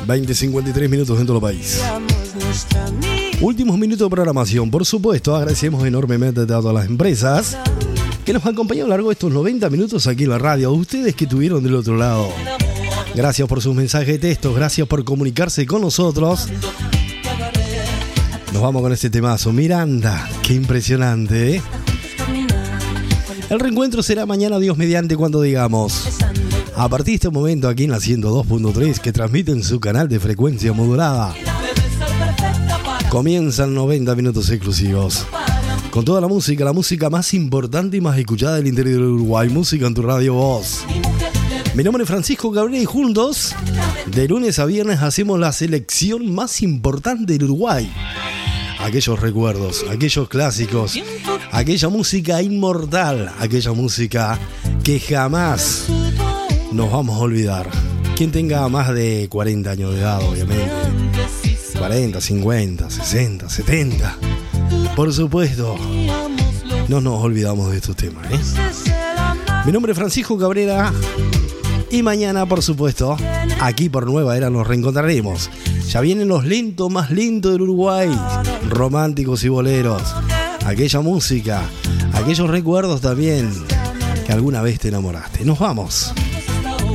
20:53 minutos en todo el país. Últimos minutos de programación. Por supuesto, agradecemos enormemente a todas las empresas que nos acompañaron a lo largo de estos 90 minutos aquí en la radio. A ustedes que estuvieron del otro lado. Gracias por sus mensajes de texto. Gracias por comunicarse con nosotros. Nos vamos con este temazo. Miranda, qué impresionante, ¿eh? El reencuentro será mañana, Dios mediante, cuando digamos. A partir de este momento aquí en la 102.3, que transmite en su canal de frecuencia modulada, comienzan 90 minutos exclusivos. Con toda la música más importante y más escuchada del interior del Uruguay. Música en tu radio voz. Mi nombre es Francisco Cabrera y juntos, de lunes a viernes, hacemos la selección más importante del Uruguay. Aquellos recuerdos, aquellos clásicos, aquella música inmortal, aquella música que jamás nos vamos a olvidar. Quien tenga más de 40 años de edad, obviamente. 40, 50, 60, 70. Por supuesto, no nos olvidamos de estos temas, ¿eh? Mi nombre es Francisco Cabrera y mañana, por supuesto, aquí por Nueva Era nos reencontraremos. Ya vienen los lentos más lentos del Uruguay, románticos y boleros. Aquella música, aquellos recuerdos también que alguna vez te enamoraste. Nos vamos.